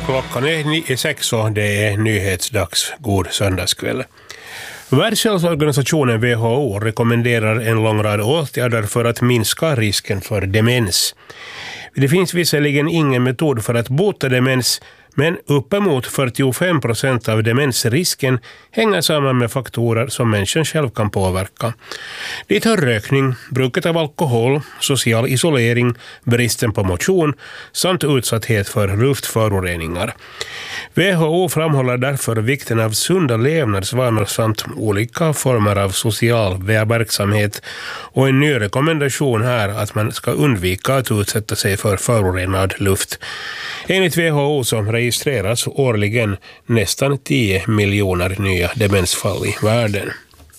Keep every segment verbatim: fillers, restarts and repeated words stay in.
Klockan är sex och det är nyhetsdags. God söndagskväll. Världshälsoorganisationen W H O rekommenderar en lång rad åtgärder för att minska risken för demens. Det finns visserligen ingen metod för att bota demens, men uppemot fyrtiofem procent av demensrisken hänger samman med faktorer som människan själv kan påverka. Dit hör rökning, bruket av alkohol, social isolering, bristen på motion samt utsatthet för luftföroreningar. W H O framhåller därför vikten av sunda levnadsvanor samt olika former av social verksamhet, och en ny rekommendation är att man ska undvika att utsätta sig för förorenad luft. Enligt W H O som registreras årligen nästan tio miljoner nya demensfall i världen.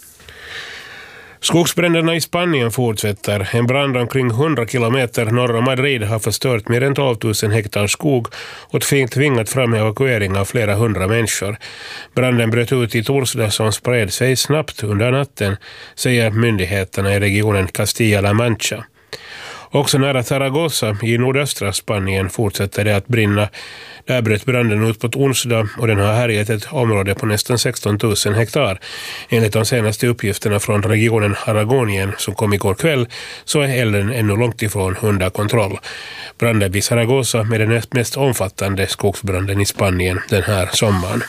Skogsbränderna i Spanien fortsätter. En brand omkring hundra kilometer norr om Madrid har förstört mer än tolv tusen hektar skog och tvingat fram evakuering av flera hundra människor. Branden bröt ut i torsdag som spred sig snabbt under natten, säger myndigheterna i regionen Castilla-La Mancha. Också nära Zaragoza i nordöstra Spanien fortsätter det att brinna. Där bröt branden ut på onsdag och den har härjat ett område på nästan sexton tusen hektar. Enligt de senaste uppgifterna från regionen Aragonien som kom igår kväll så är elden ännu långt ifrån under kontroll. Branden vid Zaragoza är den mest omfattande skogsbranden i Spanien den här sommaren.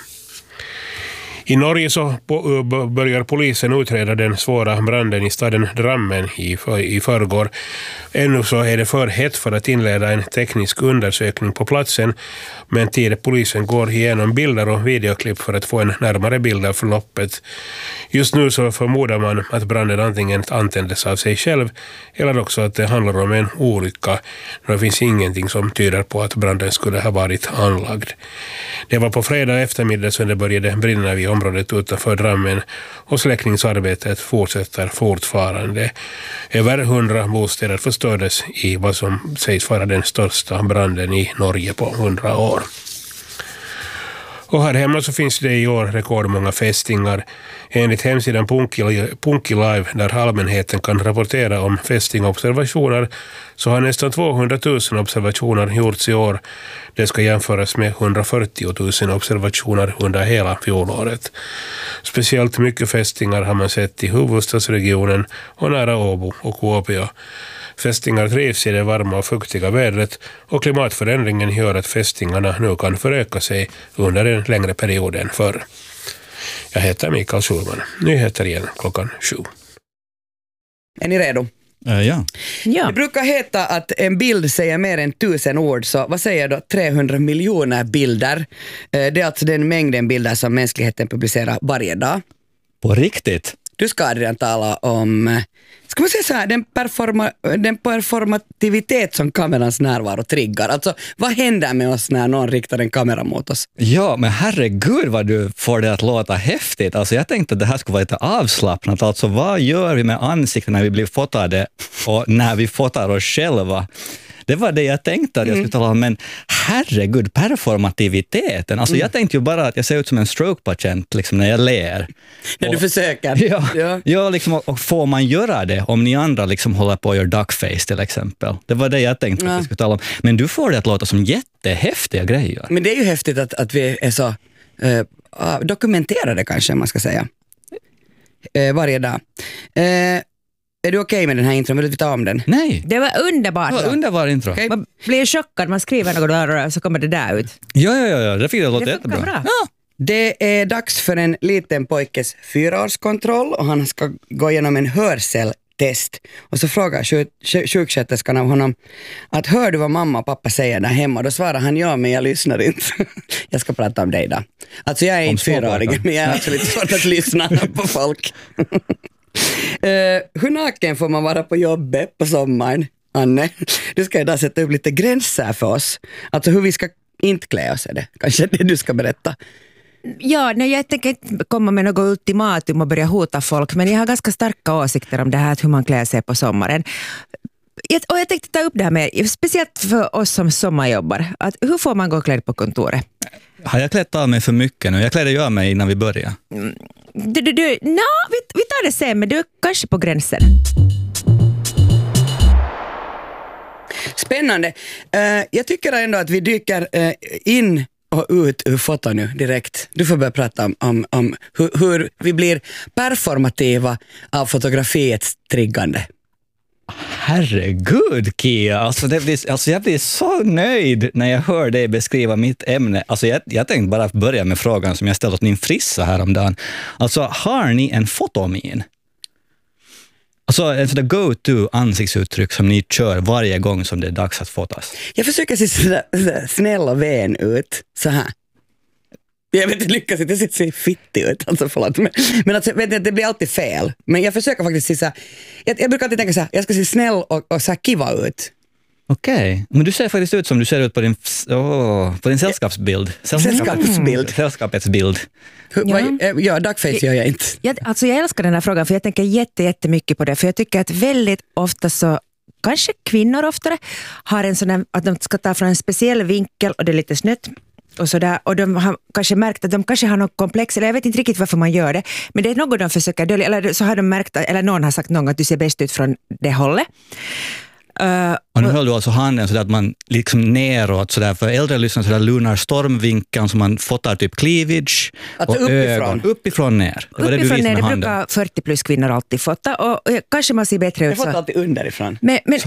I Norge så börjar polisen utreda den svåra branden i staden Drammen i, för, i förrgår. Ännu så är det för hett för att inleda en teknisk undersökning på platsen, men tid polisen går igenom bilder och videoklipp för att få en närmare bild av förloppet. Just nu så förmodar man att branden antingen antändes av sig själv eller också att det handlar om en olycka. Det finns ingenting som tyder på att branden skulle ha varit anlagd. Det var på fredag eftermiddag som det började brinna vid området utanför Drammen och släckningsarbetet fortsätter fortfarande. Över hundra bostäder förstördes i vad som sägs vara den största branden i Norge på hundra år. Och här hemma så finns det i år rekordmånga fästingar. Enligt hemsidan Punki Live, där allmänheten kan rapportera om fästingobservationer, så har nästan tvåhundratusen observationer gjorts i år. Det ska jämföras med hundrafyrtiotusen observationer under hela fjolåret. Speciellt mycket fästingar har man sett i huvudstadsregionen och nära Åbo och Kuopio. Fästingar trivs i det varma och fuktiga vädret och klimatförändringen gör att fästingarna nu kan föröka sig under en längre period än förr. Jag heter Mikael Schulman. Nyheter igen klockan sju. Är ni redo? Uh, ja. ja. Det brukar heta att en bild säger mer än tusen ord, så vad säger då trehundra miljoner bilder? Uh, det är alltså den mängden bilder som mänskligheten publicerar varje dag. På riktigt? Du ska redan tala om, ska man säga så här, den, performa, den performativitet som kamerans närvaro triggar. Alltså, vad händer med oss när någon riktar en kamera mot oss? Ja, men herregud vad du får det att låta häftigt. Alltså, jag tänkte att det här skulle vara lite avslappnat. Alltså, vad gör vi med ansikten när vi blir fotade och när vi fotar oss själva? Det var det jag tänkte att jag skulle tala om, men herregud, performativiteten. Alltså mm. jag tänkte ju bara att jag ser ut som en stroke-patient liksom, när jag ler. När och, du försöker. Ja, ja. ja liksom, och får man göra det om ni andra liksom håller på att göra duckface till exempel. Det var det jag tänkte ja. att jag skulle tala om. Men du får det att låta som jättehäftiga grejer. Men det är ju häftigt att, att vi är så uh, dokumenterade kanske man ska säga. Uh, varje dag. Uh, Är du okej okay med den här intron? Vill du ta om den? Nej. Det var underbart. Ja, underbar intro. Okay. Man blir chockad, man skriver något där och så kommer det där ut. Ja, ja, ja. Det fick det låta det jättebra. Bra. Ja. Det är dags för en liten pojkes fyraårskontroll och han ska gå igenom en hörseltest. Och så frågar sjuk- sjuksköterskan av honom att hör du vad mamma och pappa säger där hemma? Då svarar han ja, men jag lyssnar inte. Jag ska prata om dig då. Alltså jag är om inte fyraårig, men jag är också lite svårt att lyssna på folk. Uh, hur naken får man vara på jobbet på sommaren, Anne? Du ska idag sätta upp lite gränser för oss. Alltså hur vi ska inte klä oss är det. Kanske det du ska berätta. Ja, nej, jag tänker inte komma med något ultimatum och börja hota folk, men jag har ganska starka åsikter om det här, hur man klär sig på sommaren. Jag, och jag tänkte ta upp det här med, speciellt för oss som sommarjobbar, att hur får man gå klädd på kontoret? Har jag klätt av mig för mycket nu? Jag klädde ju av mig innan vi började. Du, du, du, no, vi, vi tar det sen, men du är kanske på gränsen. Spännande. Uh, jag tycker ändå att vi dyker uh, in och ut ur foto nu direkt. Du får börja prata om, om, om hur, hur vi blir performativa av fotografiets triggande. Herregud, Kia. Alltså, det blir, alltså jag blir så nöjd när jag hör dig beskriva mitt ämne. Alltså jag, jag tänkte bara börja med frågan som jag ställde åt min frissa häromdagen. Alltså, har ni en fotomin? Alltså en sån där go-to ansiktsuttryck som ni kör varje gång som det är dags att fotas. Jag försöker se sådär, sådär snäll och vän ut, så här. Jag vet inte, lyckas inte, det ser fittig ut, alltså förlåt. Men, men alltså, vet ni, det blir alltid fel. Men jag försöker faktiskt se så här, jag, jag brukar alltid tänka så här, jag ska se snäll och, och så här kiva ut. Okej, okay. Men du ser faktiskt ut som du ser ut på din, oh, på din sällskapsbild. Sällskapsbild. Sällskapets bild. Ja, ja duckface gör jag inte. Jag, alltså jag älskar den här frågan för jag tänker jätte, jättemycket på det. För jag tycker att väldigt ofta så, kanske kvinnor oftare, har en sån här, att de ska ta från en speciell vinkel och det är lite snett. Och, så där, och de har kanske märkt att de kanske har något komplex, eller jag vet inte riktigt varför man gör det, men det är något de försöker dölja, eller så har de märkt, eller någon har sagt någon gång att du ser bäst ut från det hållet. Uh, och nu höll du alltså handen så att man liksom neråt sådär, för äldre lyssnar sådär lunar stormvinkeln som man fotar typ cleavage att och uppifrån. ögon. Uppifrån ner. Det var uppifrån det du ner, det handen. brukar fyrtio plus kvinnor alltid fota och, och kanske man ser bättre ut. Jag så. fotar alltid underifrån. Men, men,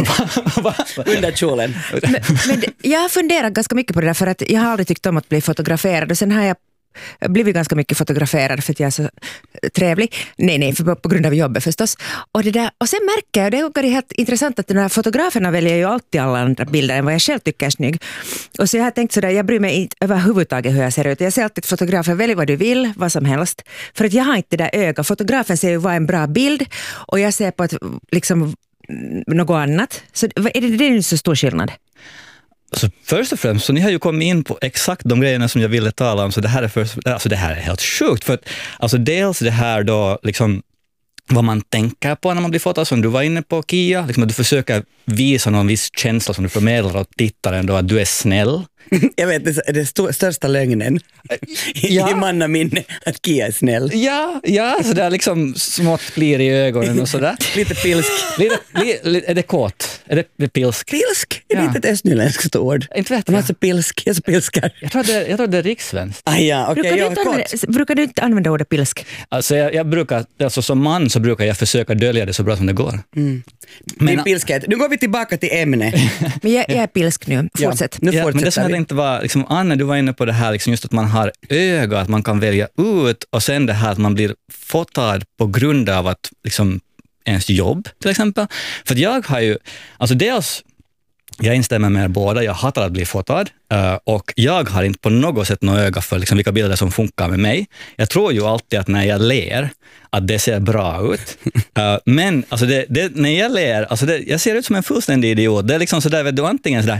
men, under kjolen. men, men jag har funderat ganska mycket på det där för att jag har aldrig tyckt om att bli fotograferad och sen har jag blivit ganska mycket fotograferad för att jag är så trevlig. Nej, nej, för på grund av jobbet förstås. Och, det där, och sen märker jag, och det är helt intressant att de här fotograferna väljer ju alltid alla andra bilder än vad jag själv tycker är snygg. Och så jag har tänkt sådär, jag bryr mig inte överhuvudtaget hur jag ser ut. Jag ser alltid fotografen, välj vad du vill, vad som helst. För att jag har inte det där ögat. Fotografen ser ju vad en bra bild och jag ser på att liksom något annat. Så är det, det är ju så stor skillnad. Alltså, först och främst, så ni har ju kommit in på exakt de grejerna som jag ville tala om, så det här är, först, alltså det här är helt sjukt. För att, alltså dels det här då, liksom, vad man tänker på när man blir fotad, som du var inne på, Kia, liksom att du försöker visa någon viss känsla som du förmedlar åt tittaren då, att du är snäll. Jag vet, det är den st- största lögnen ja. i mannaminne att Kia är snäll. Ja, ja, så där liksom smått blir i ögonen och sådär. Lite pilsk. Lite, li, li, är det kåt? Är det, det pilsk? Pilsk? Är det Ja. inte ett östnyländskt ord? Inte vet De jag. har så pilsk, jag är så pilskar. Jag tror det, jag tror det är rikssvenskt. Ah, ja, okej, Brukar, jag du har inte kort. använda, brukar du inte använda ordet pilsk? Alltså jag, jag brukar, alltså som man så brukar jag försöka dölja det så bra som det går. Mm. Men- Din pilskhet. Nu går vi tillbaka till ämnet. Men jag, jag är pilsk nu, fortsätt. Ja, nu Ja, men det som fortsätter jag vi. tänkte var, liksom, Anne, du var inne på det här, liksom, just att man har öga, att man kan välja ut, och sen det här att man blir fotad på grund av att liksom, ens jobb till exempel. För att jag har ju, alltså dels, jag instämmer med er båda, jag hatar att bli fotad uh, och jag har inte på något sätt något öga för liksom, vilka bilder som funkar med mig. Jag tror ju alltid att när jag ler att det ser bra ut. Uh, men alltså det, det, när jag ler, alltså det, jag ser ut som en fullständig idiot. Det är liksom sådär, vet du, antingen sådär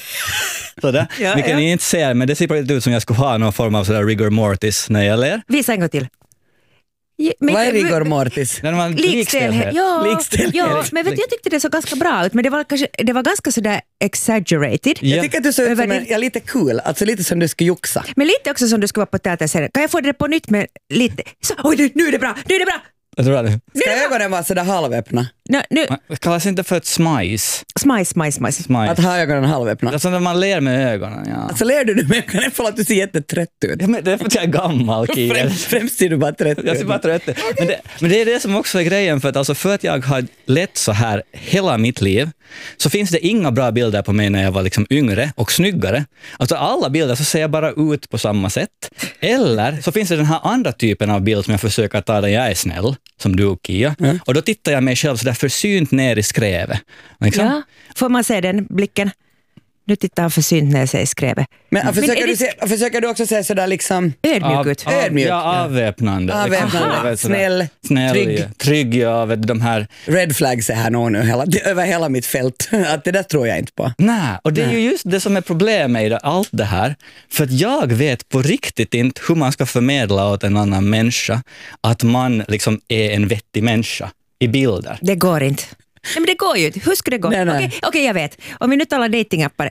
sådär, Ja, vilket ja. ni inte ser, men det ser lite ut som jag skulle ha någon form av sådär rigor mortis när jag ler. Visa en gång till. Ja, men- Vad är rigor mortis? När man Likställdhet. Ja, Likställdhet. ja, men vet, du, jag tyckte det såg ganska bra ut, men det var, kanske, det var ganska sådär exaggerated. Ja. Jag tycker att du ser ut Över som en, din- ja, lite cool, alltså lite som du ska joxa. Men lite också som du skulle vara på teaterscenen. Kan jag få det på nytt med lite? Så, oj, nu, nu är det bra, nu är det bra! Jag tror det. Ska ögonen vara sådär halvöppna? Nu, nu. Det kallas inte för ett smajs. Smile, smile, smile. Smajs. Att ha ögonen halvöppna? Alltså när man ler med ögonen, ja. Alltså ler du nu med ögonen för att du ser jättetrött ut? Ja, men det är för att jag är gammal, Kia. Främst, främst ser du bara trött ut. Jag ser bara trött ut. Men det, men det är det som också är grejen, för att, alltså, för att jag har lett så här hela mitt liv, så finns det inga bra bilder på mig när jag var liksom yngre och snyggare. Alltså alla bilder så ser jag bara ut på samma sätt. Eller så finns det den här andra typen av bild som jag försöker ta där jag är snäll, som du, Kia. Mm. Och då tittar jag mig själv så där försynt ner i skrevet. Liksom. Ja, får man se den blicken? Nu tittar han försynt ner sig i skrevet. Men, Men försöker, är du det- se, försöker du också säga sådär liksom Ödmjuk ut. Av, Ödmjuk, ja, ja. avväpnande. Avväpnande. Liksom, vet, sådär. Snäll, Snäll, trygg. ja. Trygg, ja, vet, de här. red flags är här nog nu hela, det, över hela mitt fält. Att det där tror jag inte på. Nej, och det är ju just det som är problemet i det, allt det här. För att jag vet på riktigt inte hur man ska förmedla åt en annan människa att man liksom är en vettig människa i bilder. Det går inte. Nej, men det går ju inte. Hur skulle det gå? Nej, nej. Okej, okej, jag vet. Om vi nu talar datingappar.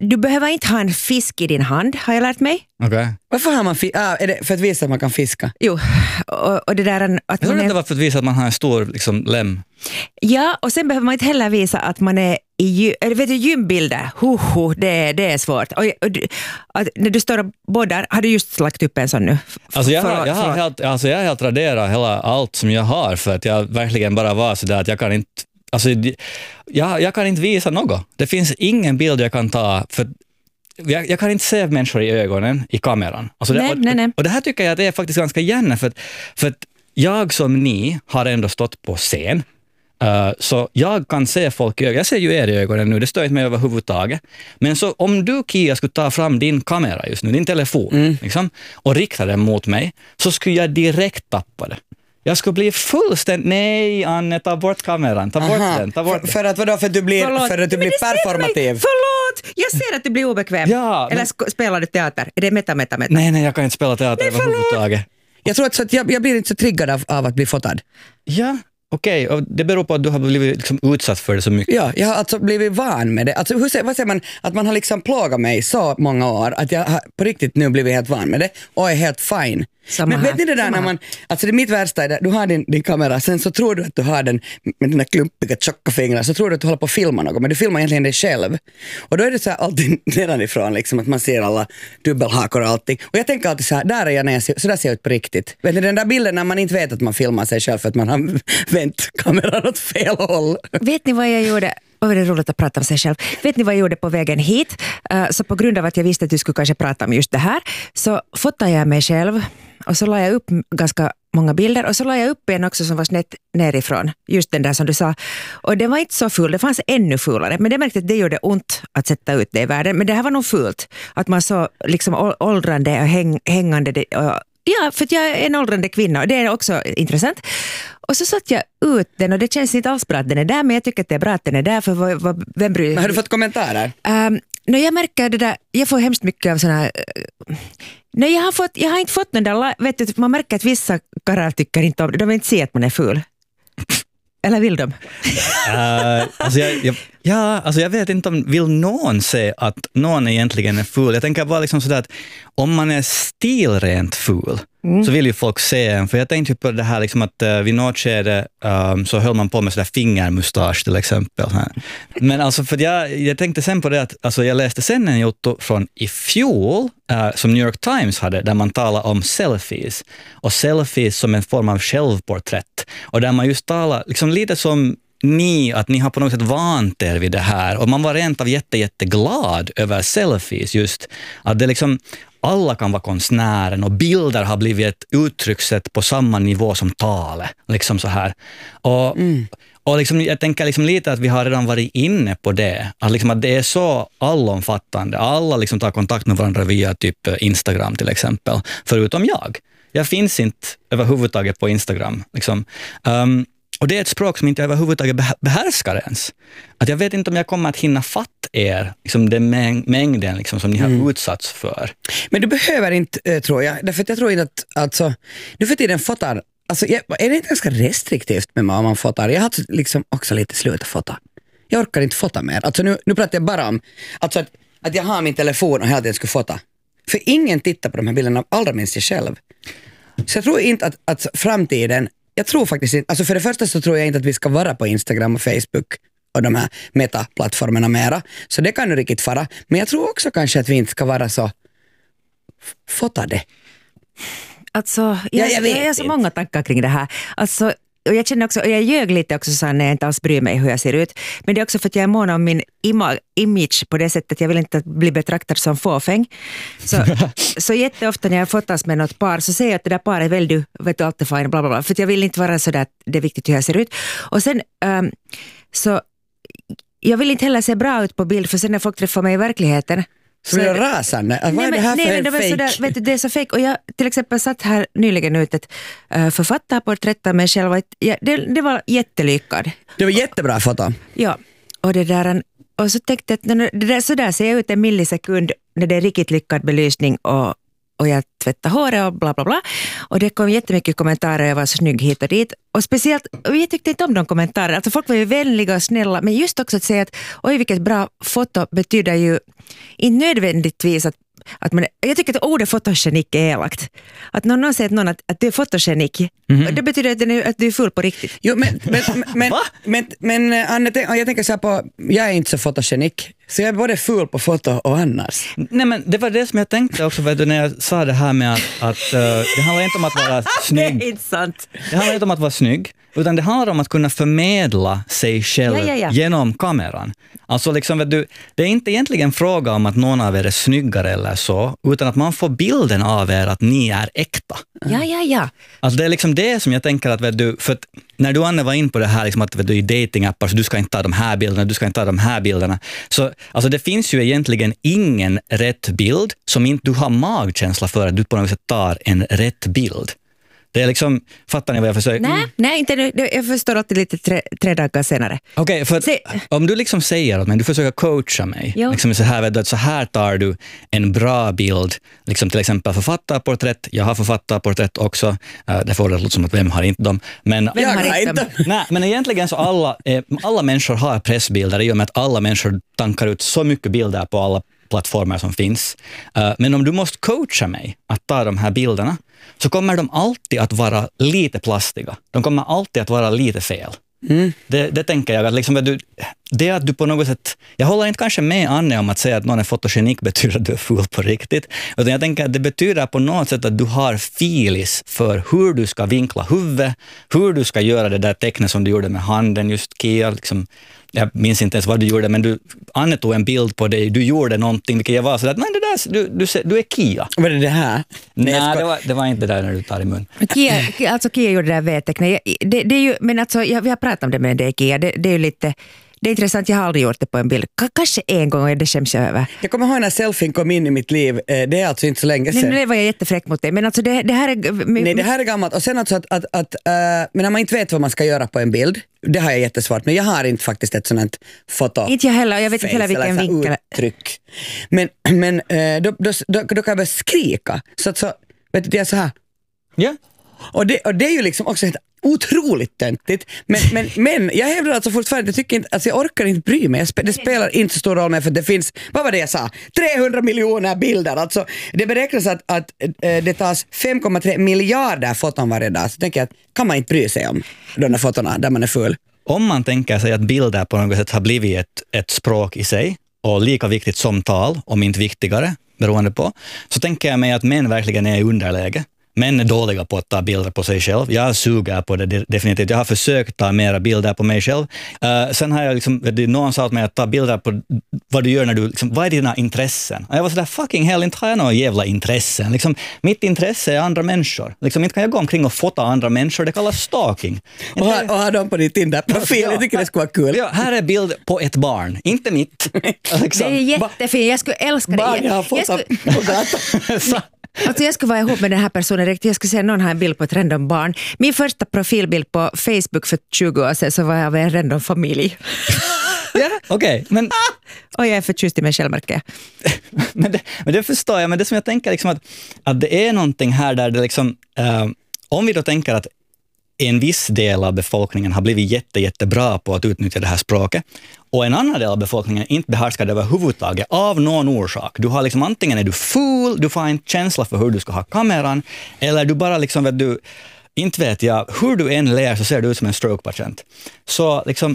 du behöver inte ha en fisk i din hand, har jag lärt mig. Okay. Varför har man fi- ah, är det för att visa att man kan fiska? Jo, och, och det där... Att Jag tror man att är, det var för att visa att man har en stor liksom, lem. ja, och sen behöver man inte heller visa att man är i gy- eller vet du, gymbilder. Hoho, det, det är svårt. Och, och, att, när du står och boddar, har du just lagt upp en sån nu? Alltså jag, har, Förlåt, jag, har förlåt. helt, alltså jag har helt raderat hela allt som jag har för att jag verkligen bara var så där att jag kan inte, alltså jag, jag kan inte visa något. Det finns ingen bild jag kan ta för jag, jag kan inte se människor i ögonen i kameran. Alltså Nej, det, och, nej, nej. och det här tycker jag att det är faktiskt ganska gärna för att, för att jag som ni har ändå stått på scen. Uh, så jag kan se folk i ögonen. Jag ser ju er i ögonen nu, det stör inte mig överhuvudtaget. Men så om du, Kia, skulle ta fram din kamera just nu, din telefon, Mm. liksom, och rikta den mot mig, så skulle jag direkt tappa det. Jag skulle bli fullständigt, nej Anne, ta bort kameran, ta bort Aha. den, ta bort för, för att vadå, för att du blir, Förlåt. för att du Men blir det ser performativ? mig. Förlåt! Jag ser att du blir obekväm. Ja, Eller men- sk- spelar du teater? Är det meta, meta, meta? Nej, nej, jag kan inte spela teater Nej, förlåt. överhuvudtaget. Jag tror att, så att jag, jag blir inte så triggad av, av att bli fotad. Ja, okej, och det beror på att du har blivit liksom utsatt för det så mycket. Ja, jag har alltså blivit van med det. Alltså, hur, säger- vad säger man? Att man har liksom plågat mig så många år att jag har på riktigt nu blivit helt van med det och är helt fine. Samma Men här. vet ni det där Samma när man, alltså det mitt värsta är det, du har din, din kamera, sen så tror du att du har den med dina klumpiga tjocka fingrar, så tror du att du håller på att filma något, men du filmar egentligen dig själv. Och då är det så här alltid nedanifrån liksom, att man ser alla dubbelhakor och allting. Och jag tänker alltid så här, där är jag när jag ser, så där ser jag ut på riktigt. Vet ni den där bilden när man inte vet att man filmar sig själv för att man har vänt kameran åt fel håll. Vet ni vad jag gjorde? Vad var det roligt att prata om sig själv. Vet ni vad jag gjorde på vägen hit? Uh, så på grund av att jag visste att du skulle kanske prata om just det här, så fotade jag mig själv och så la jag upp ganska många bilder och så la jag upp en också som var snett nerifrån. Just den där som du sa. Och det var inte så ful, det fanns ännu fulare. Men det märkte att det gjorde ont att sätta ut det i världen. Men det här var nog fult. Att man så liksom å- åldrande och häng, hängande det, och ja, för att jag är en åldrande kvinna och det är också intressant. Och så satt jag ut den och det känns inte alls bra att den är där, men jag tycker att det är bra att den är där, för vad, vad, vem bryr Men har du fått kommentarer? Um, no, jag märker det där, jag får hemskt mycket av såna här, uh, nej, jag har, fått, jag har inte fått den där, vet du, man märker att vissa karlar tycker inte om, de vill inte se att man är ful. Eller vill de? Uh, alltså jag, jag, ja, alltså jag vet inte om vill någon se att någon egentligen är ful. Jag tänker bara liksom sådär att om man är stilrent ful mm. så vill ju folk se en. För jag tänkte på det här liksom att uh, vid något skede um, så höll man på med sådär fingermustasch till exempel. Men alltså för jag, jag tänkte sen på det att alltså jag läste sen en jotto från i fjol uh, som New York Times hade där man talar om selfies. Och selfies som en form av självporträtt. Och där man just talar liksom lite som ni, att ni har på något sätt vant er vid det här. Och man var rent av jätte, jätteglad över selfies just. Att det liksom, alla kan vara konstnären och bilder har blivit ett uttryckssätt på samma nivå som talet. Liksom så här. Och, mm. och liksom, jag tänker liksom lite att vi har redan varit inne på det. Att, liksom att det är så allomfattande. Alla liksom tar kontakt med varandra via typ Instagram till exempel. Förutom jag. Jag finns inte överhuvudtaget på Instagram. Liksom. Um, Och det är ett språk som inte jag överhuvudtaget behärskar ens. Att jag vet inte om jag kommer att hinna fatt er, liksom den mäng- mängden liksom, som ni har mm. utsatts för. Men du behöver inte, äh, tror jag. Därför att jag tror inte att, alltså, nu för tiden fotar, alltså, jag, är det inte ganska restriktivt med vad man fotar? Jag har liksom också lite slutat fota. Jag orkar inte fota mer. Alltså nu, nu pratar jag bara om alltså att, att jag har min telefon och hela tiden ska fota. För ingen tittar på de här bilderna, allra minst jag själv. Så jag tror inte att, att framtiden, jag tror faktiskt inte, alltså för det första så tror jag inte att vi ska vara på Instagram och Facebook och de här metaplattformarna mera. Så det kan ju riktigt fara. Men jag tror också kanske att vi inte ska vara så fotade. Alltså, jag, Ja, jag jag, vet jag har så inte. många tankar kring det här. Alltså, och jag känner också, och jag ljög lite också så när jag inte alls bryr mig hur jag ser ut. Men det är också för att jag är mån om min ima- image på det sättet. Jag vill inte bli betraktad som fåfäng. Så, så jätteofta när jag fotas med något par så säger jag att det där paret väl du, vet du, allt är fine, bla bla bla. För att jag vill inte vara så där att det är viktigt hur jag ser ut. Och sen um, så jag vill inte heller se bra ut på bild, för sen när folk träffar mig i verkligheten Så blir det rasande. Vad nej, är det men, här nej, för men det en var fake? sådär, vet du, det är så fake. Och jag till exempel satt här nyligen ut ett uh, författarporträtt av mig själv. Ett, ja, det, det var jättelyckad. Det var jättebra foto. Ja, och det där, och så tänkte jag att det där, så där ser jag ut en millisekund när det är riktigt lyckad belysning och, och jag tvättade håret och bla bla bla. Och det kom jättemycket kommentarer, jag var så snygg hit och dit. Och speciellt, och jag tyckte inte om de kommentarerna. Alltså folk var ju vänliga och snälla, men just också att säga att oj vilket bra foto betyder ju inte nödvändigtvis att Att man, jag tycker att ordet fotogenik är elakt. Att någon har sett någon att, att du är fotogenik, mm-hmm. det betyder att du, är, att du är full på riktigt. Jo, men, men, men, men, men Anne, jag tänker så här på, jag är inte så fotogenik, så jag är både full på foto och annars. Nej, men det var det som jag tänkte också vet du, när jag sa det här med att, att uh, det handlar inte om att vara snygg. Det är inte sant. Det handlar inte om att vara snygg, utan det handlar om att kunna förmedla sig själv ja, ja, ja. genom kameran. Alltså liksom, vet du, det är inte egentligen en fråga om att någon av er är snyggare eller så, utan att man får bilden av er att ni är äkta. Ja, ja, ja. Alltså det är liksom det som jag tänker att, vet du, för att när du Anne var in på det här liksom att vet du, i datingappar så du ska inte ta de här bilderna, du ska inte ta de här bilderna. Så alltså det finns ju egentligen ingen rätt bild som inte du har magkänsla för att du på något sätt tar en rätt bild. Det är liksom, fattar ni vad jag försöker? Nej, nej inte nu. Jag förstår alltid lite tre, tre dagar senare. Okej, okay, för Se. om du liksom säger att men du försöker coacha mig, jo. liksom så här, vet du, att så här tar du en bra bild, liksom till exempel författarporträtt, jag har författarporträtt också, uh, det får det låta som att vem har inte dem, men, vem har inte dem? Nej, men egentligen så alla, eh, alla människor har pressbilder i och med att alla människor tankar ut så mycket bilder på alla plattformar som finns. Uh, men om du måste coacha mig att ta de här bilderna så kommer de alltid att vara lite plastiga. De kommer alltid att vara lite fel. Mm. Det, det tänker jag. Att liksom, att du, det att du på något sätt... Jag håller inte kanske med Anne om att säga att någon är fotogenik betyder att du är full på riktigt. Utan jag tänker att det betyder på något sätt att du har filis för hur du ska vinkla huvudet, hur du ska göra det där tecknet som du gjorde med handen, just Kia, liksom... Jag minns inte ens vad du gjorde, men du, Anne tog en bild på dig, du gjorde någonting, vilket jag var så att nej, det där, du, du, du är Kia. Var det det här? Nej, nej det, var, det var inte det där när du tar i mun. Kia, alltså Kia gjorde det där V-tecknet. Det, det är ju, men alltså, jag, vi har pratat om det med dig, Kia. Det, det är ju lite... Det är intressant, jag har aldrig gjort det på en bild. K- kanske en gång och det skäms jag över. Jag kommer ihåg när selfien kom in i mitt liv. Det är alltså inte så länge sedan. Nej, det var jag jättefräck mot dig. Men alltså det, det här är... Nej, det här är gammalt. Och sen alltså att, att, att äh, men när man inte vet vad man ska göra på en bild, det har jag jättesvårt. Men jag har inte faktiskt ett sådant foto. Inte jag heller, jag vet inte heller vilken vinkel. Uttryck. Men, men äh, då, då, då, då kan jag börja skrika. Så att så, vet du, det är så här. Ja. Yeah. Och det, och det är ju liksom också ett otroligt töntigt. Men, men, men jag hävdar alltså fortfarande, jag, tycker inte, alltså jag orkar inte bry mig. Spe, det spelar inte så stor roll med för det finns, vad var det jag sa? trehundra miljoner bilder. Alltså, det beräknas att, att äh, det tas fem komma tre miljarder foton varje dag. Så tänker jag att kan man inte bry sig om de där fotona där man är full. Om man tänker sig att bilder på något sätt har blivit ett, ett språk i sig och lika viktigt som tal, om inte viktigare, beroende på, så tänker jag mig att män verkligen är i underläge. Män är dåliga på att ta bilder på sig själv. Jag suger på det definitivt. Jag har försökt ta mera bilder på mig själv. Uh, sen har jag liksom, någon sa åt mig att ta bilder på vad du gör när du, liksom, vad är dina intressen? Och jag var sådär, fucking hell, inte har jag några jävla intressen. Liksom, mitt intresse är andra människor. Liksom, inte kan jag gå omkring och fota andra människor, det kallas stalking. Och ha, och ha dem på ditt Tinder-profil, ja, jag tycker det skulle vara kul. Ja, här är bild på ett barn, inte mitt. Liksom. Det är jättefint, jag skulle älska det. Barn jag har fotat på gatan. Alltså jag skulle vara ihop med den här personen direkt. Jag skulle säga någon har en bild på ett random barn. Min första profilbild på Facebook för tjugo år sedan så var jag av en random familj. Ja, okej. Okay, men... Och jag är förtjust i mig själv, märker jag. men, det, men det förstår jag. Men det som jag tänker liksom att, att det är någonting här där det liksom... Uh, om vi då tänker att en viss del av befolkningen har blivit jätte, jättebra på att utnyttja det här språket och en annan del av befolkningen inte behärskar det överhuvudtaget av någon orsak. Du har liksom antingen är du full, du får en känsla för hur du ska ha kameran eller du bara liksom vet du, inte vet jag, hur du än lär så ser du ut som en stroke-patient. Så liksom,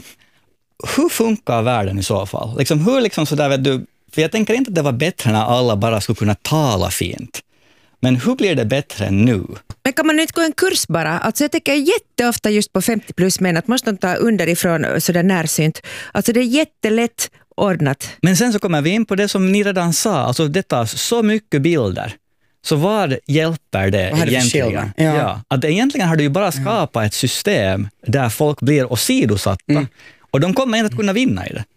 hur funkar världen i så fall? Liksom, hur liksom sådär vet du, för jag tänker inte att det var bättre när alla bara skulle kunna tala fint. Men hur blir det bättre nu? Men kan man inte gå en kurs bara? Alltså jag tänker jätteofta just på femtio plus män att måste de ta underifrån sådär närsynt. Alltså det är jättelätt ordnat. Men sen så kommer vi in på det som ni redan sa. Alltså det tas så mycket bilder. Så vad hjälper det vad egentligen? Ja. Ja, att egentligen har du ju bara skapat ett system där folk blir åsidosatta. Mm. Och de kommer inte att kunna vinna i det.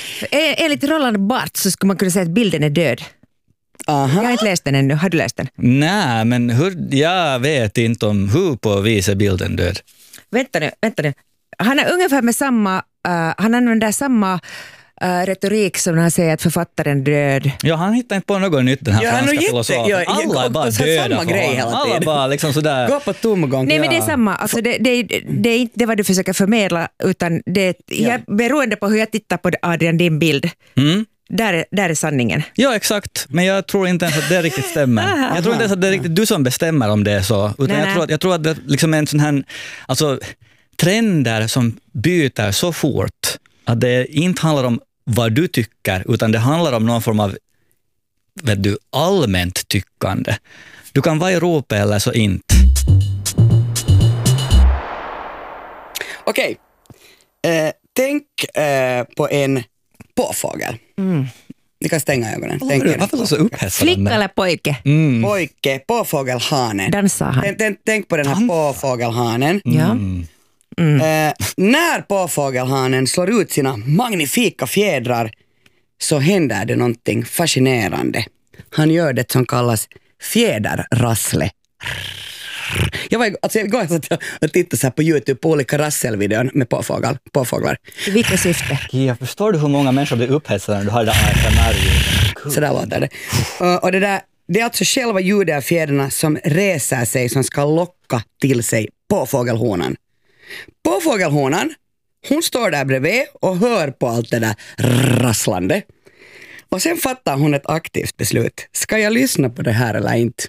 Enligt Roland Barthes så skulle man kunna säga att bilden är död. Aha. Jag har inte läst den ännu. Har du läst den? Nej, men hur, jag vet inte om hur på vis är bilden död. Vänta nu, vänta nu. Han är ungefär med samma, uh, han använder samma uh, retorik som han säger att författaren död. Ja, han hittar inte på något nytt, den här Ja, han är franska jätte- filosofen. ja, ja, Alla är och- bara och så döda samma för grej honom. hela Alla tiden. bara liksom sådär. Gå på tomgång. Nej, ja. men det är samma. Alltså, det, det, det är inte det vad du försöker förmedla, utan det, jag, beroende på hur jag tittar på Adrian, din bild, Mm. där, är- där är sanningen. Ja, exakt. Men jag tror inte ens att det riktigt stämmer. Jag tror inte ens att det är riktigt du som bestämmer om det är så. Utan Nej, jag, nej. tror att, jag tror att det liksom är en sån här, alltså, trender som byter så fort att det inte handlar om vad du tycker, utan det handlar om någon form av, vet du, allmänt tyckande. Du kan vara i Europa eller så inte. Okej. Eh, tänk eh, på en påfågel. Mm. Ni kan stänga ögonen. Tänk Varför, er. varför så så upphetsande? Flicka eller pojke? Mm. Pojke, påfågelhanen. Dansar han? Tänk, tänk, tänk på den här påfågelhanen. Ja. Eh, när påfågelhanen slår ut sina magnifika fjädrar så händer det någonting fascinerande. Han gör det som kallas fjäderrassle. Jag var alltså igår satt jag och tittade så här på YouTube på olika rasselvideon med påfågel, påfåglar. I vilket syfte? Jag förstår du hur många människor blir upphetsade när du har det där A S M R? Så där låter det. Och, och det, där, det är alltså själva ljudet av fjädrarna som reser sig som ska locka till sig påfågelhonan. Påfågelhonan, hon står där bredvid och hör på allt det där rasslande. Och sen fattar hon ett aktivt beslut. Ska jag lyssna på det här eller inte?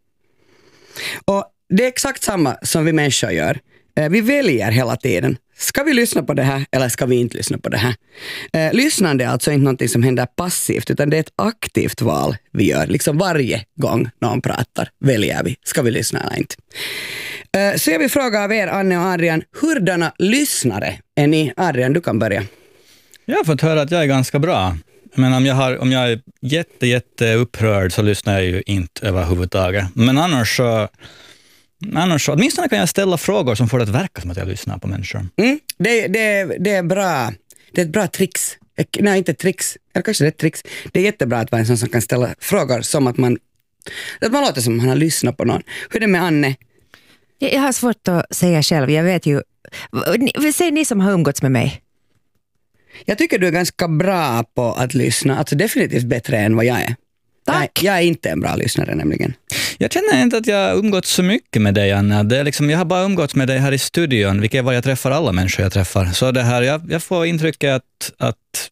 Och det är exakt samma som vi människor gör. Eh, Vi väljer hela tiden. Ska vi lyssna på det här eller ska vi inte lyssna på det här? Eh, lyssnande är alltså inte någonting som händer passivt, utan det är ett aktivt val vi gör. Liksom varje gång någon pratar väljer vi. Ska vi lyssna eller inte? Eh, så jag vill fråga av er, Anne och Adrian, hurdana lyssnare är ni? Adrian, du kan börja. Jag har fått höra att jag är ganska bra. Men om jag, har, om jag är jätte, jätte upprörd så lyssnar jag ju inte överhuvudtaget. Men annars så, annars så, åtminstone kan jag ställa frågor som får det att verka som att jag lyssnar på människor. Mm, det, det, det är bra. Det är ett bra tricks. Ek- Nej, inte tricks. Eller kanske det är ett tricks. Det är jättebra att vara en sån som kan ställa frågor som att man, att man låter som att man har lyssnat på någon. Hur är det med Anne? Jag jag har svårt att säga själv. Jag vet ju... Ni- Säg ni som har umgåtts med mig. Jag tycker du är ganska bra på att lyssna. Alltså definitivt bättre än vad jag är. Tack. Jag, jag är inte en bra lyssnare nämligen. Jag känner inte att jag har umgåtts så mycket med dig, Anna. Det är liksom, jag har bara umgåtts med dig här i studion, vilket är vad jag träffar alla människor jag träffar. Så det här, jag, jag får intrycket att, att,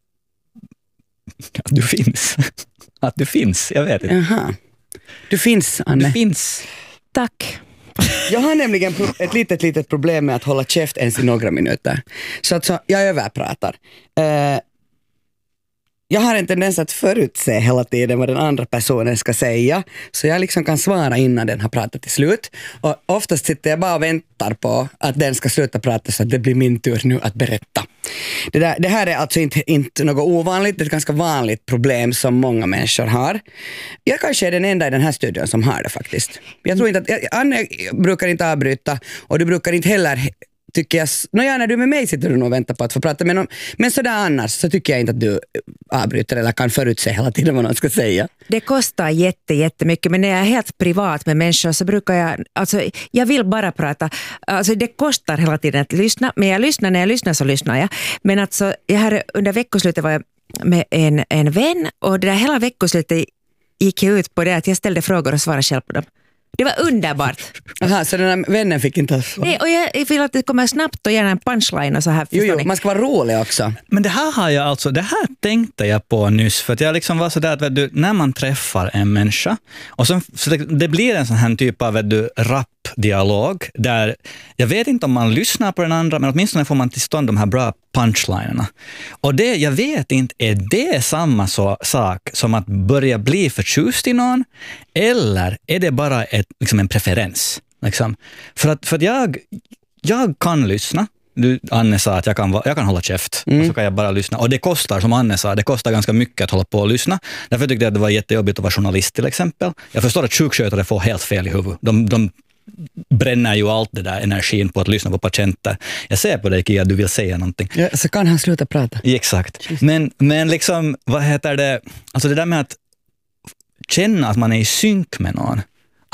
att du finns. Att du finns, jag vet inte. Jaha. Du finns, Du Anne. finns. Tack. Jag har nämligen pro- ett litet, litet problem med att hålla käft ens i några minuter. Så att så, jag överpratar. Eh, jag har en tendens att förutse hela tiden vad den andra personen ska säga. Så jag liksom kan svara innan den har pratat till slut. Och oftast sitter jag bara och väntar på att den ska sluta prata så att det blir min tur nu att berätta. Det, där, det här är alltså inte, inte något ovanligt, det är ett ganska vanligt problem som många människor har. Jag kanske är den enda i den här studion som har det faktiskt. Jag tror inte att, Anne brukar inte avbryta och du brukar inte heller, tycker jag, nåja, när du är med mig sitter du nog och väntar på att få prata, men, om, men sådär annars så tycker jag inte att du avbryter eller kan förutse hela tiden vad någon ska säga. Det kostar jätte, jättemycket, men när jag är helt privat med människor så brukar jag, alltså jag vill bara prata. Alltså det kostar hela tiden att lyssna, men jag lyssnar, när jag lyssnar så lyssnar jag. Men alltså, jag här, under veckoslutet var jag med en, en vän och det där hela veckoslutet gick jag ut på det att jag ställde frågor och svarade själv på dem. Det var underbart. Aha, så den här vännen fick inte svara. Nej, och jag vill att det kommer snabbt och gärna en punchline och så här. Jo, förstår jo, ni? man ska vara rolig också. Men det här har jag alltså, det här tänkte jag på nyss, för att jag liksom var sådär att vet du, när man träffar en människa och så, så det, det blir en sån här typ av vet du, rap-dialog där jag vet inte om man lyssnar på den andra, men åtminstone får man till stånd de här bra punchlinerna. Och det, jag vet inte, är det samma så, sak som att börja bli förtjust i någon, eller är det bara ett, liksom en preferens? Liksom. För att, för att jag, jag kan lyssna. Du, Anne sa att jag kan, jag kan hålla käft mm. och så kan jag bara lyssna. Och det kostar, som Anne sa, det kostar ganska mycket att hålla på och lyssna. Därför tyckte jag att det var jättejobbigt att vara journalist till exempel. Jag förstår att sjukskötare får helt fel i huvudet. De, de bränner ju allt det där energin på att lyssna på patienter. Jag ser på dig, Kia, att du vill säga någonting. Ja, så kan han sluta prata. Exakt. Men, men liksom, vad heter det? Alltså det där med att känna att man är i synk med någon.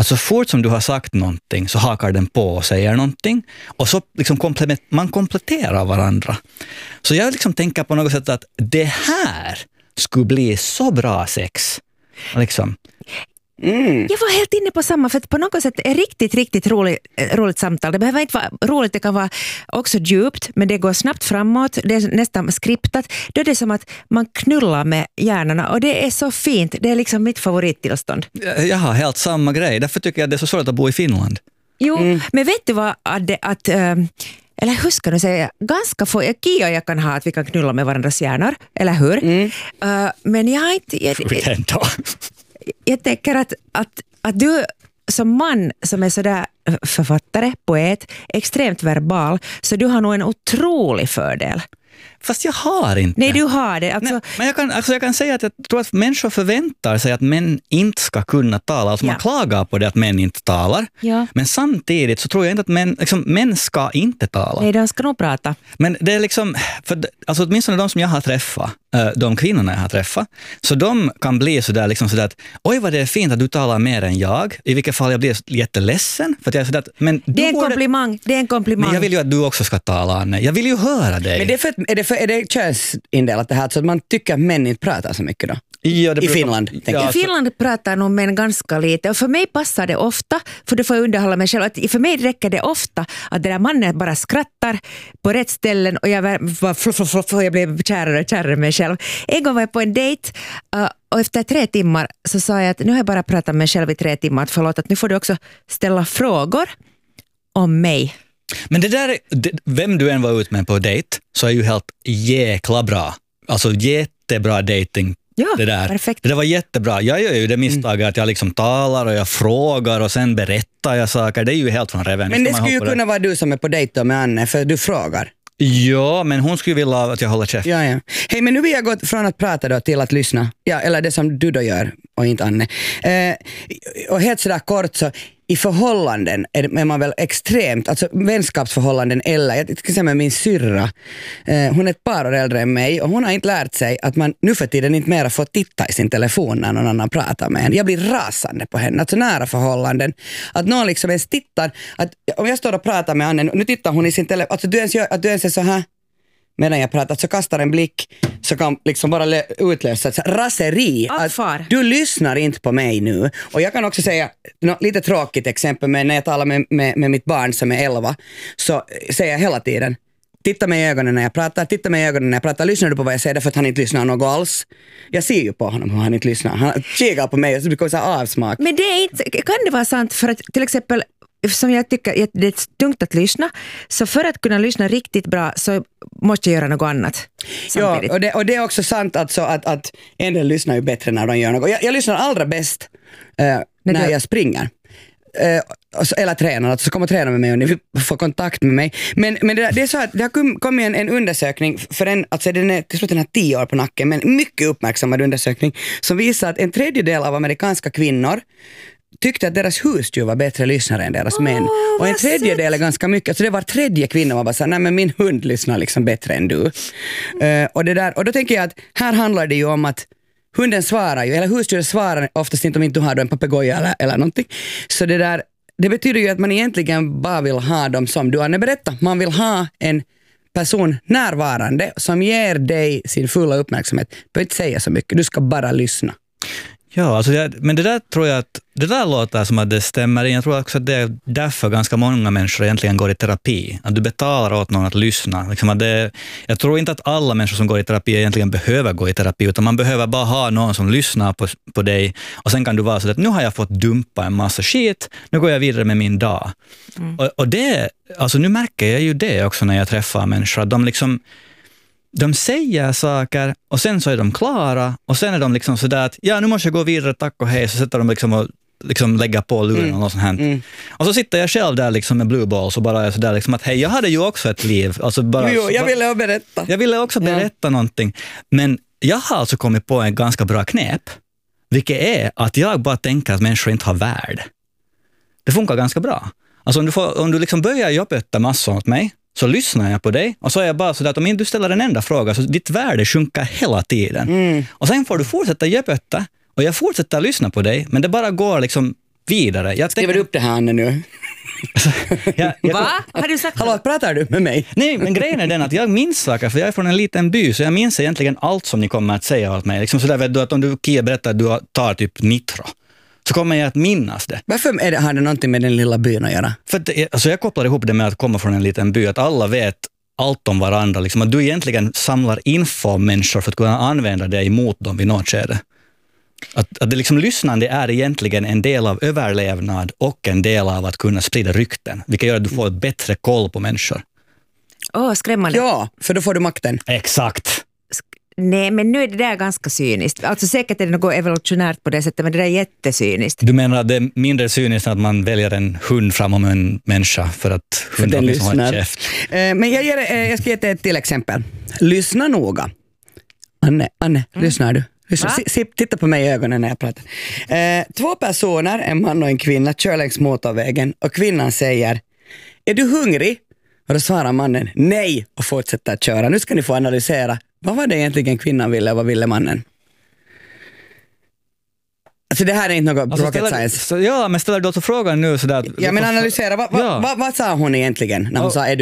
att så fort som du har sagt någonting så hakar den på och säger någonting. Och så liksom komplement, man kompletterar varandra. Så jag liksom tänker på något sätt att det här skulle bli så bra sex. Liksom. Mm. Jag var helt inne på samma, för att på något sätt är riktigt, riktigt roligt, roligt samtal. Det behöver inte vara roligt, det kan vara också djupt, men det går snabbt framåt, det är nästan skriptat. Då är det som att man knullar med hjärnorna och det är så fint. Det är liksom mitt favorittillstånd. Jag har helt samma grej, därför tycker jag att det är så svårt att bo i Finland. Jo, mm. men vet du vad, att, att eller hur ska du säga, ganska få, Kia och jag kan ha att vi kan knulla med varandras hjärnor, eller hur? Mm. Uh, men jag har inte... Jag, jag, jag tänker att, att, att du som man som är sådär författare, poet, extremt verbal, så du har nog en otrolig fördel. Fast jag har inte. Nej, du har det. Alltså... Nej, men jag kan, alltså jag kan säga att jag tror att människor förväntar sig att män inte ska kunna tala. Alltså ja. Man klagar på det att män inte talar. Ja. Men samtidigt så tror jag inte att män, liksom, män ska inte tala. Nej, de ska nog prata. Men det är liksom, för, alltså åtminstone de som jag har träffat, de kvinnorna jag har träffat, så de kan bli sådär, liksom sådär att oj vad det är fint att du talar mer än jag. I vilket fall jag blir jätteledsen. För att jag är sådär att, men det är en komplimang. Det är en komplimang. Men jag vill ju att du också ska tala, Anne. Jag vill ju höra dig. Men det är, för, är det, för, är det könsindelat det här så att man tycker att män inte pratar så mycket då? Ja, det I Finland. Ja, I Finland pratar nog män ganska lite och för mig passar det ofta, för du får underhålla mig själv, att för mig räcker det ofta att den där mannen bara skrattar på rätt ställen och jag, var, fl, fl, fl, fl, jag blev kärare och kärare mig själv. En gång var jag på en dejt uh, och efter tre timmar så sa jag att nu har jag bara pratat med mig själv i tre timmar, att förlåt att nu får du också ställa frågor om mig. Men det där, det, vem du än var ut med på dejt så är ju helt jäkla bra. Alltså jättebra dating. Ja, det där. Perfekt. Det där var jättebra. Jag gör ju det misstaget mm. att jag liksom talar och jag frågar och sen berättar jag saker. Det är ju helt från reven. Men det skulle ju kunna det. vara du som är på dejt med Anne, för du frågar. Ja, men hon skulle vilja att jag håller käft. Ja, ja. Hej, men nu vill jag gå från att prata då till att lyssna. Ja, eller det som du då gör och inte Anne. Eh, och helt sådär kort så, i förhållanden är man väl extremt, alltså vänskapsförhållanden eller, jag ska säga med min syrra, eh, hon är ett par år äldre än mig och hon har inte lärt sig att man nu för tiden inte mer får titta i sin telefon när någon annan pratar med en. Jag blir rasande på henne, alltså nära förhållanden. Att någon liksom ens tittar, att om jag står och pratar med Anne, nu tittar hon i sin telefon, alltså du ens gör, att du ens är så här medan jag pratar, så kastar en blick så kan liksom bara le- utlösa ett raseri. Att du lyssnar inte på mig nu. Och jag kan också säga, no, lite tråkigt exempel, men när jag talar med, med, med mitt barn som är elva så säger jag hela tiden, titta mig i ögonen när jag pratar, titta mig i ögonen när jag pratar, lyssnar du på vad jag säger, för att han inte lyssnar något alls. Jag ser ju på honom hur han inte lyssnar. Han kikar på mig och så blir det så avsmak. Men det är inte, kan det vara sant, för att till exempel som jag tycker det är tungt att lyssna, så för att kunna lyssna riktigt bra så måste jag göra något annat samtidigt. Ja, och det, och det är också sant alltså att, att en del lyssnar ju bättre när de gör något. Jag, jag lyssnar allra bäst uh, när jag springer. Uh, eller tränar, alltså så kommer träna med mig och ni får kontakt med mig. Men, men det, det är så att det har kommit en, en undersökning för en, alltså den är till slut den har tio år på nacken, men mycket uppmärksammad undersökning som visar att en tredjedel av amerikanska kvinnor tyckte att deras husdjur var bättre lyssnare än deras oh, män. Och en tredjedel är ganska mycket. Alltså det var tredje kvinna var bara så här, nej men min hund lyssnar liksom bättre än du. Mm. Uh, och, det där, och då tänker jag att här handlar det ju om att hunden svarar ju, eller husdjuret svarar oftast inte om inte du har en papegoja eller, eller någonting. Så det där, det betyder ju att man egentligen bara vill ha dem som du Anne berättade. Man vill ha en person närvarande som ger dig sin fulla uppmärksamhet. Du behöver inte säga så mycket, du ska bara lyssna. Ja, alltså jag, men det där tror jag att det där låter som att det stämmer in. Jag tror också att det är därför ganska många människor egentligen går i terapi. Att du betalar åt någon att lyssna. Liksom att det, jag tror inte att alla människor som går i terapi egentligen behöver gå i terapi, utan man behöver bara ha någon som lyssnar på, på dig och sen kan du vara så att nu har jag fått dumpa en massa skit, nu går jag vidare med min dag. Mm. Och, och det, alltså nu märker jag ju det också när jag träffar människor. De liksom De säger saker och sen så är de klara och sen är de liksom sådär att ja, nu måste jag gå vidare, tack och hej, så sätter de liksom och liksom lägga på luren mm. och något sånt här. Mm. Och så sitter jag själv där liksom med blue balls och bara är sådär liksom att hej, jag hade ju också ett liv. Alltså bara, jo, jag ville berätta. Jag ville också berätta ja. någonting. Men jag har alltså kommit på en ganska bra knep, vilket är att jag bara tänker att människor inte har värld. Det funkar ganska bra. Alltså om du, får, om du liksom börjar jobba massor åt mig, så lyssnar jag på dig och så är jag bara så att om inte du ställer en enda fråga så ditt värde sjunker hela tiden. Mm. Och sen får du fortsätta göpötta och jag fortsätter lyssna på dig, men det bara går liksom vidare. Jag Skriver du upp det här, Anne, nu? jag, jag, Va? Har du sagt Hallå, pratar du med mig? Nej, men grejen är den att jag minns saker, för jag är från en liten by, så jag minns egentligen allt som ni kommer att säga åt mig. Liksom sådär, vet du, att om du, Kia, berättar att du tar typ nitro, så kommer jag att minnas det. Varför är det, har det någonting med den lilla byn att göra? För att, alltså jag kopplar ihop det med att komma från en liten by, att alla vet allt om varandra. Liksom, att du egentligen samlar info om människor för att kunna använda det emot dem vid något skede. Att, att det liksom, lyssnande är egentligen en del av överlevnad och en del av att kunna sprida rykten, vilket gör att du får ett bättre koll på människor. Åh, skrämmande. Ja, för då får du makten. Exakt. Nej, men nu är det där ganska cyniskt. Alltså säkert är det något evolutionärt på det sättet, men det där är jättecyniskt. Du menar att det är mindre cyniskt att man väljer en hund framom en människa för att hunden liksom har en käft? Eh, men jag, ger, eh, jag ska ge dig ett till exempel. Lyssna noga. Anne, Anne mm. lyssnar du? Lyssna. S- s- titta på mig i ögonen när jag pratar. Eh, två personer, en man och en kvinna, kör längs motorvägen och kvinnan säger: är du hungrig? Och då svarar mannen nej och fortsätter att köra. Nu ska ni få analysera. Vad var det egentligen kvinnan ville och vad ville mannen? Alltså det här är inte något alltså, rocket ställer, science. Så, ja, men ställer du också frågan nu sådär att... Ja, men analysera. Vad va, ja. va, va sa hon egentligen när hon ja. sa är du